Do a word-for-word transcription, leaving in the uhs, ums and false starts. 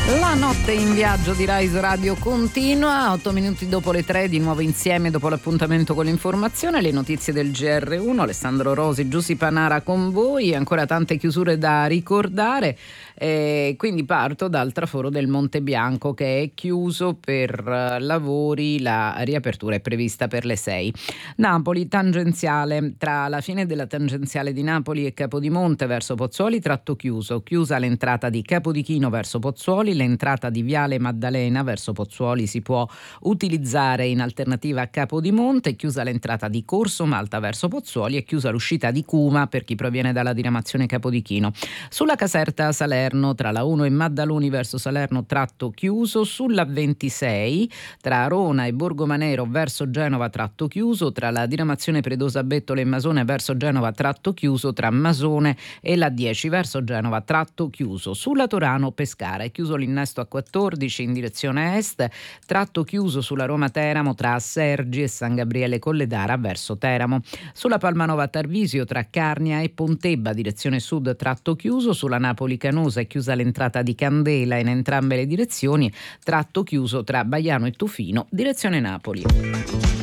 La notte in viaggio di Rise Radio continua, otto minuti dopo le tre, di nuovo insieme dopo l'appuntamento con l'informazione, le notizie del G R uno, Alessandro Rosi, Giussi Panara con voi, ancora tante chiusure da ricordare, eh, quindi parto dal traforo del Monte Bianco che è chiuso per uh, lavori, la riapertura è prevista per le sei. Napoli, tangenziale, tra la fine della tangenziale di Napoli e Capodimonte verso Pozzuoli, tratto chiuso, chiusa l'entrata di Capodichino verso Pozzuoli, l'entrata di Viale Maddalena verso Pozzuoli si può utilizzare in alternativa a Capodimonte, chiusa l'entrata di Corso Malta verso Pozzuoli e chiusa l'uscita di Cuma per chi proviene dalla diramazione Capodichino. Sulla Caserta Salerno tra la uno e Maddaloni verso Salerno tratto chiuso, sulla ventisei tra Arona e Borgomanero verso Genova tratto chiuso, tra la diramazione Predosa Bettole e Masone verso Genova tratto chiuso, tra Masone e la dieci verso Genova tratto chiuso. Sulla Torano Pescara è chiuso l'innesto a quattordici in direzione est, tratto chiuso sulla Roma Teramo tra Assergi e San Gabriele Colledara verso Teramo. Sulla Palmanova Tarvisio tra Carnia e Pontebba direzione sud tratto chiuso, sulla Napoli Canosa è chiusa l'entrata di Candela in entrambe le direzioni, tratto chiuso tra Baiano e Tufino direzione Napoli.